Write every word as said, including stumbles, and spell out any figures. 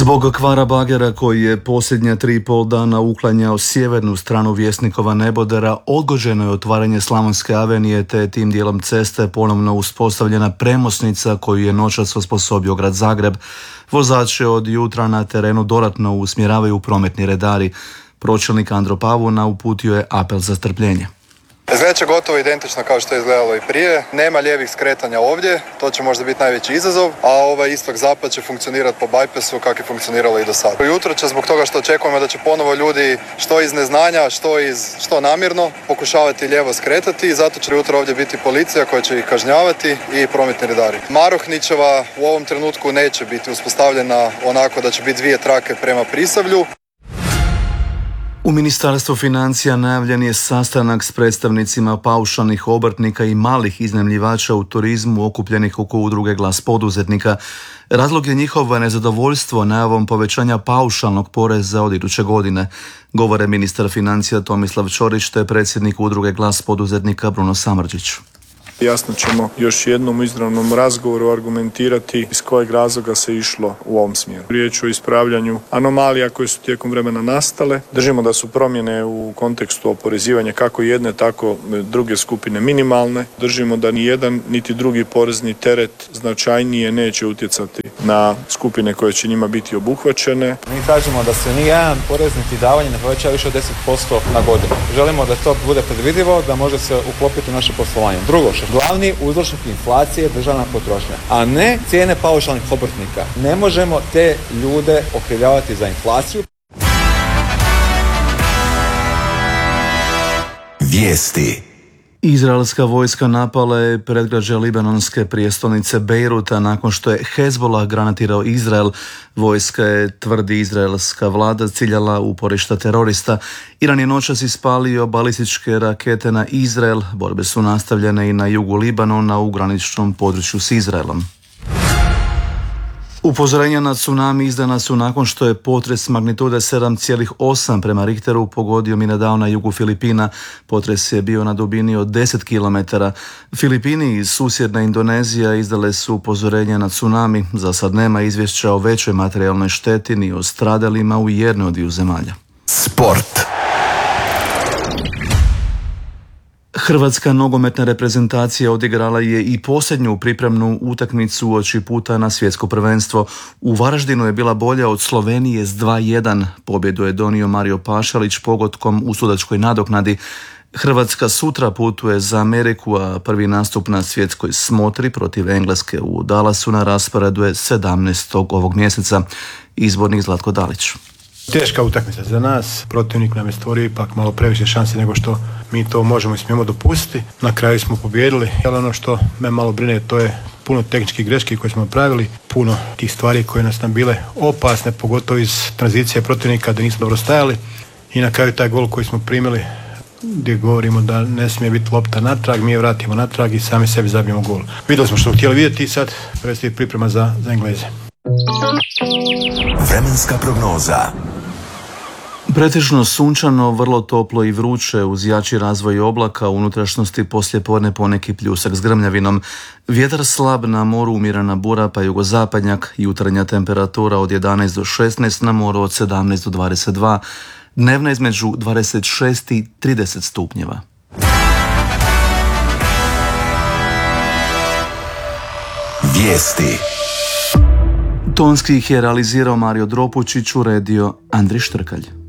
Zbog kvara bagera koji je posljednja tri i pol dana uklanjao sjevernu stranu Vjesnikova nebodera, odgođeno je otvaranje Slavonske avenije te je tim dijelom ceste ponovno uspostavljena premosnica koju je noćas osposobio grad Zagreb. Vozače od jutra na terenu dodatno usmjeravaju prometni redari. Pročelnik Andro Pavuna uputio je apel za strpljenje. Izgleda će gotovo identično kao što je izgledalo i prije. Nema lijevih skretanja ovdje, to će možda biti najveći izazov, a ovaj istok-zapad će funkcionirati po bajpesu kako je funkcioniralo i do sada. Jutro će zbog toga što očekujemo da će ponovo ljudi što iz neznanja, što, iz, što namjerno pokušavati lijevo skretati i zato će jutro ovdje biti policija koja će ih kažnjavati i prometni redari. Marohničeva u ovom trenutku neće biti uspostavljena onako da će biti dvije trake prema Prisavlju. U Ministarstvu financija najavljen je sastanak s predstavnicima paušalnih obrtnika i malih iznajmljivača u turizmu okupljenih oko udruge Glas poduzetnika. Razlog je njihovo nezadovoljstvo najavom povećanja paušalnog poreza od iduće godine, govore ministar financija Tomislav Ćorić te predsjednik udruge Glas poduzetnika Bruno Samardžić. Jasno ćemo još jednom u izravnom razgovoru argumentirati iz kojeg razloga se išlo u ovom smjeru. Riječ o ispravljanju anomalija koje su tijekom vremena nastale. Držimo da su promjene u kontekstu oporezivanja kako jedne, tako druge skupine minimalne. Držimo da ni jedan niti drugi porezni teret značajnije neće utjecati na skupine koje će njima biti obuhvaćene. Mi tražimo da se ni jedan porez niti davanje ne poveća više od deset posto na godinu. Želimo da to bude predvidivo, da može se uklopiti u naše poslovanje. Drugo, glavni uzročnik inflacije je državna potrošnja, a ne cijene paušalnih obrtnika. Ne možemo te ljude okrivljavati za inflaciju. Vijesti. Izraelska vojska napala je predgrađe libanonske prijestolnice Bejruta nakon što je Hezbollah granatirao Izrael. Vojska je, tvrdi izraelska vlada, ciljala uporišta terorista. Iran je noćas ispalio balističke rakete na Izrael. Borbe su nastavljene i na jugu Libanona u graničnom području s Izraelom. Upozorenja na tsunami izdana su nakon što je potres magnitude sedam zarez osam prema Richteru pogodio Mindanao na jugu Filipina. Potres je bio na dubini od deset kilometara. Filipini i susjedna Indonezija izdale su upozorenja na tsunami. Za sad nema izvješća o većoj materijalnoj šteti ni o stradalima u jednoj od dviju zemalja. Sport. Hrvatska nogometna reprezentacija odigrala je i posljednju pripremnu utakmicu uoči puta na svjetsko prvenstvo. U Varaždinu je bila bolja od Slovenije s dva jedan. Pobjedu je donio Mario Pašalić pogotkom u sudačkoj nadoknadi. Hrvatska sutra putuje za Ameriku, a prvi nastup na svjetskoj smotri protiv Engleske u Dallasu na rasporedu je sedamnaestog ovog mjeseca. Izbornik Zlatko Dalić. Teška utakmica za nas, protivnik nam je stvorio ipak malo previše šanse nego što mi to možemo i smijemo dopustiti. Na kraju smo pobijedili, ali ono što me malo brine to je puno tehničkih greški koje smo pravili, puno tih stvari koje nas nam bile opasne, pogotovo iz tranzicije protivnika da nismo dobro stajali i na kraju taj gol koji smo primili gdje govorimo da ne smije biti lopta natrag, mi je vratimo natrag i sami sebi zabijemo gol. Vidjeli smo što htjeli vidjeti i sad predstoji priprema za, za Engleze. Vremenska prognoza. Pretežno sunčano, vrlo toplo i vruće uz jači razvoj oblaka, u unutrašnjosti poslijepodne poneki pljusak s grmljavinom. Vjetar slab, na moru umjerena bura pa jugozapadnjak, jutarnja temperatura od jedanaest do šesnaest, na moru od sedamnaest do dvadeset dva, dnevna između dvadeset šest i trideset stupnjeva. Vijesti. Tonski ih je realizirao Mario Dropučić, uredio Andri Štrkalj.